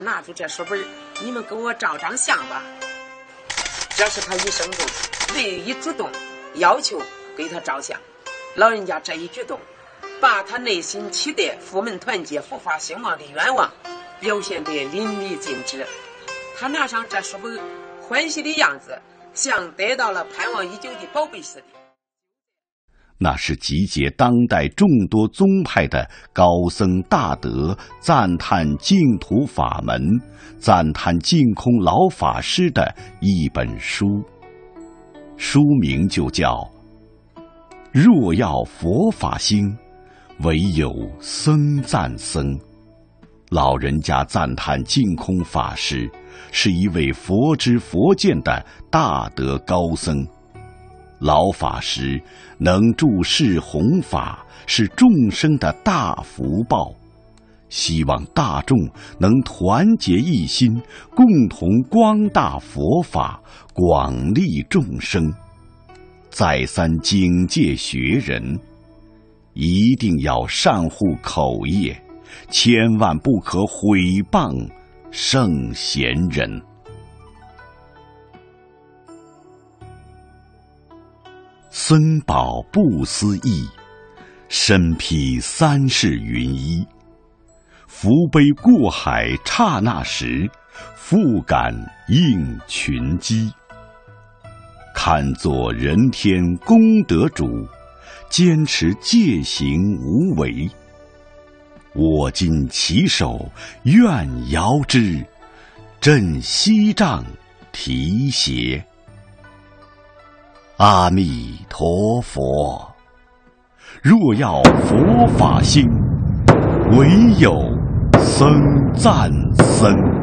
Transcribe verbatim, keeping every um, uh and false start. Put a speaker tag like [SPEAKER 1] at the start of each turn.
[SPEAKER 1] 拿出这书本，你们给我照张相吧。这是他一生中唯一主动要求给他照相。老人家这一举动，把他内心期待府门团结、佛法兴旺的愿望表现得淋漓尽致。他拿上这书本，欢喜的样子像得到了盼望已久的宝贝似的。
[SPEAKER 2] 那是集结当代众多宗派的高僧大德赞叹净土法门、赞叹净空老法师的一本书，书名就叫《若要佛法兴，唯有僧赞僧》。老人家赞叹净空法师是一位佛知佛见的大德高僧，老法师能助世弘法，是众生的大福报。希望大众能团结一心，共同光大佛法，广利众生。再三警戒学人，一定要善护口业，千万不可毁谤圣贤人。僧宝不思议，身披三世云衣。福杯过海刹那时，复感应群机。看作人天功德主，坚持戒行无为。我今起手愿遥之，振西杖提携。阿弥陀佛，若要佛法兴，唯有僧赞僧。